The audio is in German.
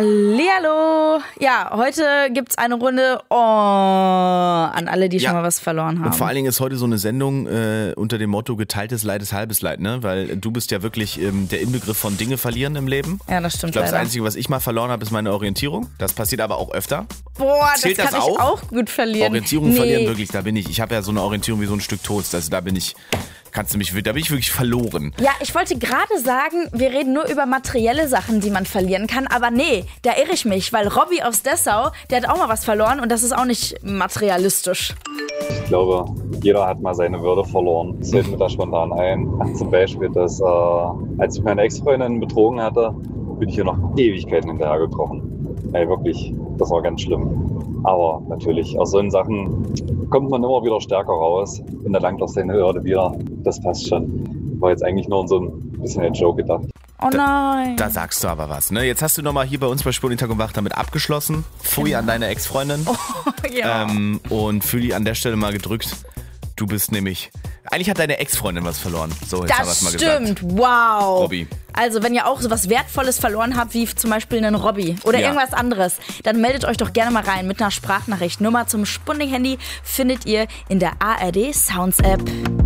Hallihallo. Ja, heute gibt's eine Runde an alle, die schon mal was verloren haben. Und vor allen Dingen ist heute so eine Sendung unter dem Motto geteiltes Leid ist halbes Leid, ne? Weil du bist ja wirklich der Inbegriff von Dinge verlieren im Leben. Ja, das stimmt. Ich glaube, das leider. Einzige, was ich mal verloren habe, ist meine Orientierung. Das passiert aber auch öfter. Boah, Zählt das kann das ich auch gut verlieren. Orientierung verlieren, wirklich, da bin ich. Ich habe ja so eine Orientierung wie so ein Stück Toast. Also da bin ich wirklich verloren. Ja, ich wollte gerade sagen, wir reden nur über materielle Sachen, die man verlieren kann. Aber nee, da irre ich mich, weil Robby aus Dessau, der hat auch mal was verloren und das ist auch nicht materialistisch. Ich glaube, jeder hat mal seine Würde verloren. Das fällt mir da spontan ein. Zum Beispiel, dass als ich meine Ex-Freundin betrogen hatte, bin ich hier noch Ewigkeiten hinterhergekrochen. Ey, wirklich, das war ganz schlimm. Aber natürlich, aus solchen Sachen kommt man immer wieder stärker raus und erlangt auch seine Würde wieder. Das passt schon. War jetzt eigentlich nur so ein bisschen ein Joke gedacht. Oh nein. Da sagst du aber was, ne? Jetzt hast du nochmal hier bei uns bei Spur Tag und Wach damit abgeschlossen. Pfui an deine Ex-Freundin. Oh, ja. Und fühl die an der Stelle mal gedrückt. Du bist nämlich... Eigentlich hat deine Ex-Freundin was verloren. So, jetzt haben wir es mal gesagt. Das stimmt, wow. Robby. Also wenn ihr auch so was Wertvolles verloren habt, wie zum Beispiel einen Robby oder irgendwas anderes, dann meldet euch doch gerne mal rein mit einer Sprachnachricht. Nummer zum Spunding-Handy findet ihr in der ARD Sounds App.